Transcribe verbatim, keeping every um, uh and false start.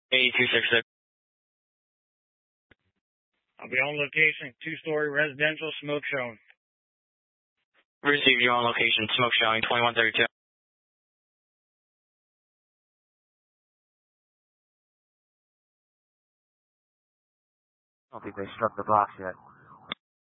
eight two six six. I'll be on location, two-story residential, smoke showing. Received you on location, smoke showing, twenty-one thirty-two. I don't think they struck the box yet.